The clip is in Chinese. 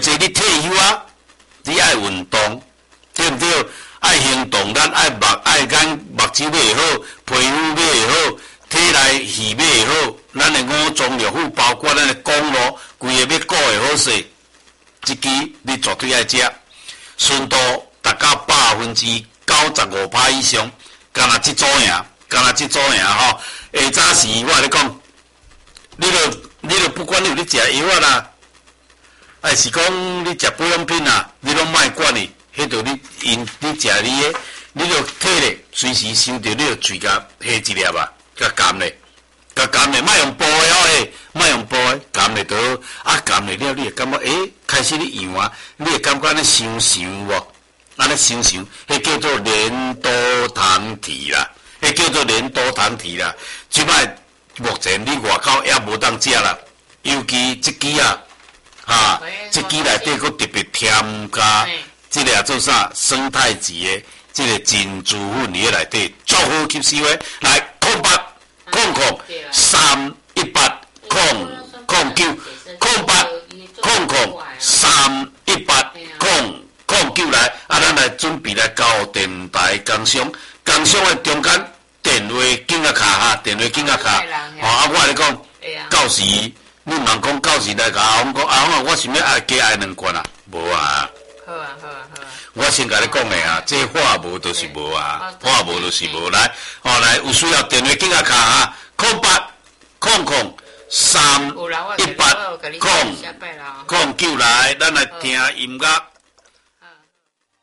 做你退休啊，你爱运动，对不对？爱行动，咱爱目睭买好，皮肤买好，体内鱼买好，咱的五脏六腑，包括咱的公路，规个要顾会好势。这支你绝对爱食，纯度达到95%以上，干那这组赢，干那这组赢吼。下早时我跟你讲，你就不管你有咧食药啊啦，还是讲你食保养品啊，你拢莫管伊，迄著你食你著体咧，随时想着你著嘴甲下一粒啊，甲含咧，莫用煲的哦，莫用煲的，含咧倒，含咧了，你会感觉开始你用啊，你会感觉安尼伤无？安尼伤，迄叫做粘多糖体啦，即摆目前你外口也无当食啦，尤其这支啊，这支内底佫特别添加，这个做啥生态级的，这个珍珠粉伫内底，足好吸收的。来0800-318-009来，咱来准备来交电台工商的中间电话紧啊卡我来讲，到时你问讲到时来甲阿红讲，阿红我想要加爱2罐啊，无啊。 好啊。 我先甲你讲的啊，这话无就是无啊，话无就是无来，来有需要电话紧啊卡0800-318-009来，咱来听音乐。